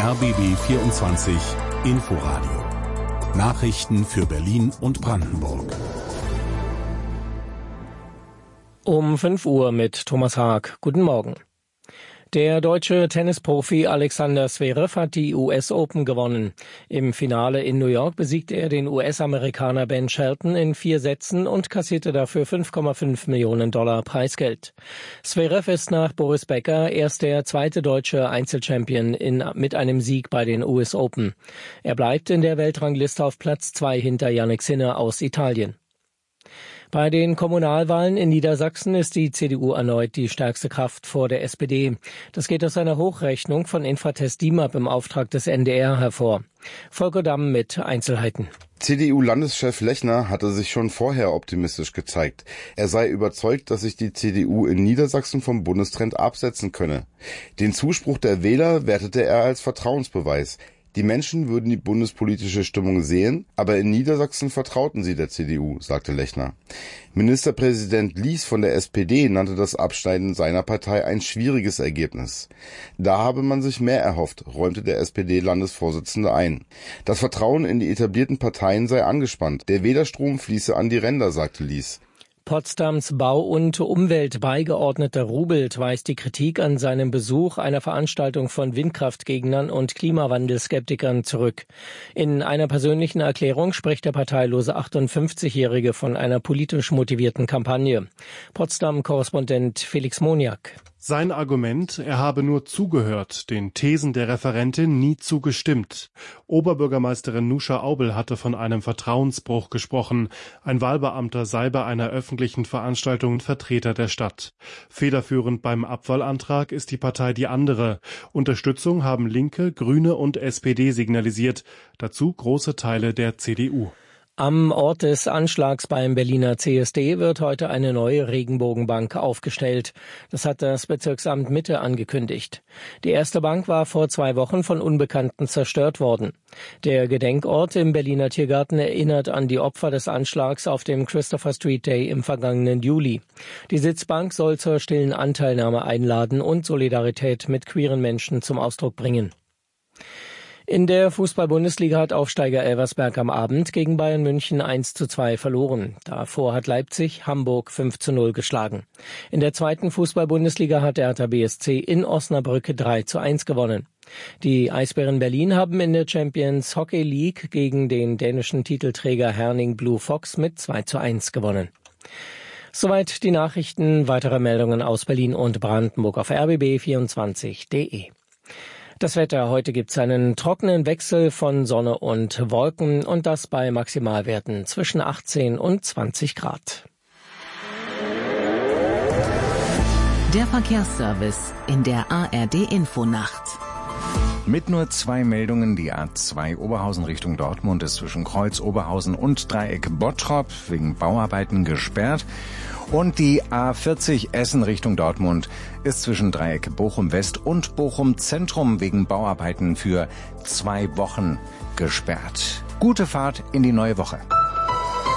RBB 24 Inforadio. Nachrichten für Berlin und Brandenburg. Um 5 Uhr mit Thomas Haag. Guten Morgen. Der deutsche Tennisprofi Alexander Zverev hat die US Open gewonnen. Im Finale in New York besiegte er den US-Amerikaner Ben Shelton in 4 Sätzen und kassierte dafür $5,5 Millionen Preisgeld. Zverev ist nach Boris Becker erst der zweite deutsche Einzelchampion mit einem Sieg bei den US Open. Er bleibt in der Weltrangliste auf Platz 2 hinter Jannik Sinner aus Italien. Bei den Kommunalwahlen in Niedersachsen ist die CDU erneut die stärkste Kraft vor der SPD. Das geht aus einer Hochrechnung von Infratest DIMAP im Auftrag des NDR hervor. Volker Damm mit Einzelheiten. CDU-Landeschef Lechner hatte sich schon vorher optimistisch gezeigt. Er sei überzeugt, dass sich die CDU in Niedersachsen vom Bundestrend absetzen könne. Den Zuspruch der Wähler wertete er als Vertrauensbeweis. Die Menschen würden die bundespolitische Stimmung sehen, aber in Niedersachsen vertrauten sie der CDU, sagte Lechner. Ministerpräsident Lies von der SPD nannte das Abschneiden seiner Partei ein schwieriges Ergebnis. Da habe man sich mehr erhofft, räumte der SPD-Landesvorsitzende ein. Das Vertrauen in die etablierten Parteien sei angespannt. Der Wählerstrom fließe an die Ränder, sagte Lies. Potsdams Bau- und Umweltbeigeordneter Rubelt weist die Kritik an seinem Besuch einer Veranstaltung von Windkraftgegnern und Klimawandelskeptikern zurück. In einer persönlichen Erklärung spricht der parteilose 58-Jährige von einer politisch motivierten Kampagne. Potsdam-Korrespondent Felix Moniak. Sein Argument, er habe nur zugehört, den Thesen der Referentin nie zugestimmt. Oberbürgermeisterin Nuscha Aubel hatte von einem Vertrauensbruch gesprochen. Ein Wahlbeamter sei bei einer öffentlichen Veranstaltung Vertreter der Stadt. Federführend beim Abwahlantrag ist die Partei Die Andere. Unterstützung haben Linke, Grüne und SPD signalisiert, dazu große Teile der CDU. Am Ort des Anschlags beim Berliner CSD wird heute eine neue Regenbogenbank aufgestellt. Das hat das Bezirksamt Mitte angekündigt. Die erste Bank war vor 2 Wochen von Unbekannten zerstört worden. Der Gedenkort im Berliner Tiergarten erinnert an die Opfer des Anschlags auf dem Christopher Street Day im vergangenen Juli. Die Sitzbank soll zur stillen Anteilnahme einladen und Solidarität mit queeren Menschen zum Ausdruck bringen. In der Fußball-Bundesliga hat Aufsteiger Elversberg am Abend gegen Bayern München 1:2 verloren. Davor hat Leipzig Hamburg 5:0 geschlagen. In der zweiten Fußball-Bundesliga hat der Hertha BSC in Osnabrück 3:1 gewonnen. Die Eisbären Berlin haben in der Champions Hockey League gegen den dänischen Titelträger Herning Blue Fox mit 2:1 gewonnen. Soweit die Nachrichten. Weitere Meldungen aus Berlin und Brandenburg auf rbb24.de. Das Wetter: Heute gibt es einen trockenen Wechsel von Sonne und Wolken und das bei Maximalwerten zwischen 18 und 20 Grad. Der Verkehrsservice in der ARD-Infonacht. Mit nur 2 Meldungen. Die A2 Oberhausen Richtung Dortmund ist zwischen Kreuz Oberhausen und Dreieck Bottrop wegen Bauarbeiten gesperrt. Und die A40 Essen Richtung Dortmund ist zwischen Dreieck Bochum West und Bochum Zentrum wegen Bauarbeiten für 2 Wochen gesperrt. Gute Fahrt in die neue Woche.